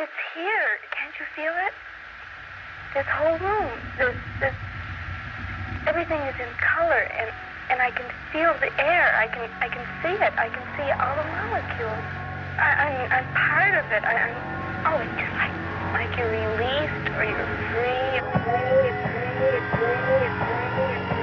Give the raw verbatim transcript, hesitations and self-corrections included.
it's here. Can't you feel it? This whole room, this, this, everything is in color, and, and I can feel the air. I can, I can see it. I can see all the molecules. I, I'm, I'm part of it. I, I'm, oh, it's just like, like you're released or you're free.